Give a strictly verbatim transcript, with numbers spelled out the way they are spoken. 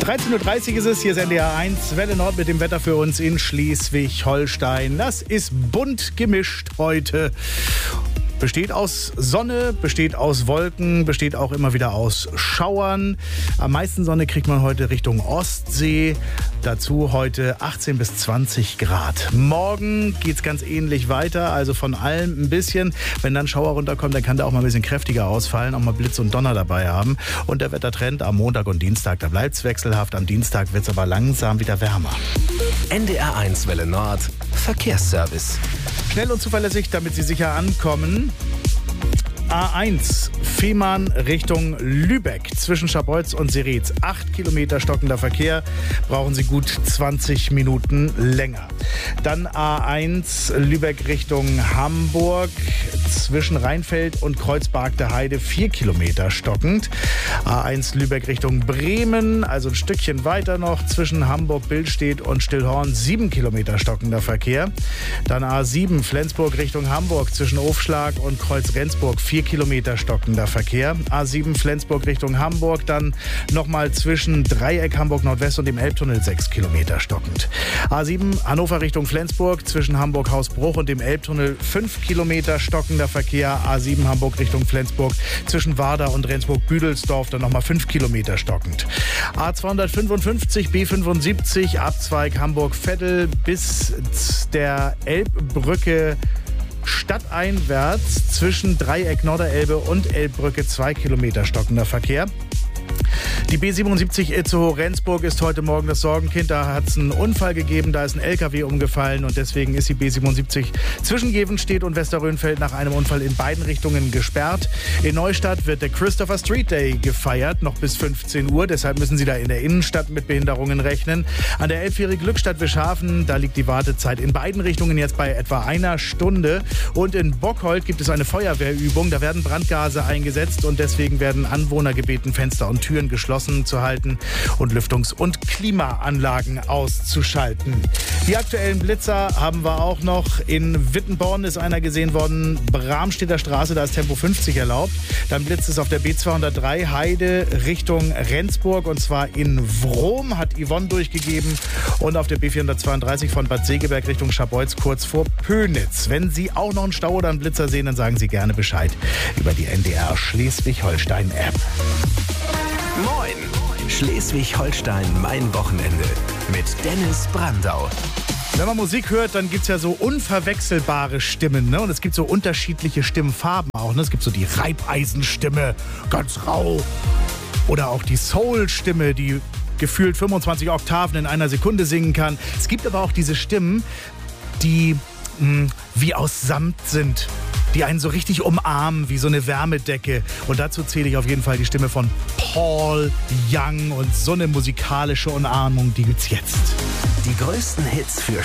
dreizehn Uhr dreißig ist es, hier ist N D R eins, Welle Nord mit dem Wetter für uns in Schleswig-Holstein. Das ist bunt gemischt heute. Besteht aus Sonne, besteht aus Wolken, besteht auch immer wieder aus Schauern. Am meisten Sonne kriegt man heute Richtung Ostsee. Dazu heute achtzehn bis zwanzig Grad. Morgen geht's ganz ähnlich weiter, also von allem ein bisschen. Wenn dann Schauer runterkommt, dann kann der auch mal ein bisschen kräftiger ausfallen, auch mal Blitz und Donner dabei haben. Und der Wettertrend am Montag und Dienstag, da bleibt's wechselhaft. Am Dienstag wird's aber langsam wieder wärmer. N D R eins Welle Nord Verkehrsservice. Schnell und zuverlässig, damit Sie sicher ankommen. A eins, Fehmarn Richtung Lübeck zwischen Scharbeutz und Seretz. Acht Kilometer stockender Verkehr, brauchen Sie gut zwanzig Minuten länger. Dann A eins, Lübeck Richtung Hamburg zwischen Rheinfeld und Kreuzberg der Heide. Vier Kilometer stockend. A eins, Lübeck Richtung Bremen, also ein Stückchen weiter noch zwischen Hamburg-Billstedt und Stillhorn. Sieben Kilometer stockender Verkehr. Dann A sieben, Flensburg Richtung Hamburg zwischen Ofschlag und Kreuz-Rendsburg. Vier Kilometer stockender Verkehr. A sieben Flensburg Richtung Hamburg, dann nochmal zwischen Dreieck Hamburg Nordwest und dem Elbtunnel sechs Kilometer stockend. A sieben Hannover Richtung Flensburg zwischen Hamburg Hausbruch und dem Elbtunnel fünf Kilometer stockender Verkehr. A sieben Hamburg Richtung Flensburg zwischen Warder und Rendsburg-Büdelsdorf, dann nochmal fünf Kilometer stockend. A zweihundertfünfundfünfzig B fünfundsiebzig Abzweig Hamburg-Veddel bis der Elbbrücke stadteinwärts zwischen Dreieck Norderelbe und Elbbrücke zwei Kilometer stockender Verkehr. Die B siebenundsiebzig Itzehoe-Rendsburg ist heute Morgen das Sorgenkind. Da hat es einen Unfall gegeben, da ist ein L K W umgefallen und deswegen ist die B siebenundsiebzig zwischen Gevenstedt und Westerrönfeld nach einem Unfall in beiden Richtungen gesperrt. In Neustadt wird der Christopher Street Day gefeiert, noch bis fünfzehn Uhr. Deshalb müssen Sie da in der Innenstadt mit Behinderungen rechnen. An der Elbfähre Glückstadt-Wischhafen, da liegt die Wartezeit in beiden Richtungen jetzt bei etwa einer Stunde. Und in Bockhold gibt es eine Feuerwehrübung. Da werden Brandgase eingesetzt und deswegen werden Anwohner gebeten, Fenster und Türen geschlossen zu halten und Lüftungs- und Klimaanlagen auszuschalten. Die aktuellen Blitzer haben wir auch noch. In Wittenborn ist einer gesehen worden. Bramstedter Straße, da ist Tempo fünfzig erlaubt. Dann blitzt es auf der B zweihundertdrei Heide Richtung Rendsburg und zwar in Wrom, hat Yvonne durchgegeben. Und auf der B vierhundertzweiunddreißig von Bad Segeberg Richtung Scharbeutz kurz vor Pönitz. Wenn Sie auch noch einen Stau oder einen Blitzer sehen, dann sagen Sie gerne Bescheid über die N D R Schleswig-Holstein-App. Moin! Schleswig-Holstein, mein Wochenende. Mit Dennis Brandau. Wenn man Musik hört, dann gibt es ja so unverwechselbare Stimmen, ne? Und es gibt so unterschiedliche Stimmfarben auch, ne? Es gibt so die Reibeisenstimme, ganz rau. Oder auch die Soul-Stimme, die gefühlt fünfundzwanzig Oktaven in einer Sekunde singen kann. Es gibt aber auch diese Stimmen, die mh, wie aus Samt sind. Die einen so richtig umarmen, wie so eine Wärmedecke. Und dazu zähle ich auf jeden Fall die Stimme von Paul Young. Und so eine musikalische Umarmung, die gibt's jetzt. Die größten Hits für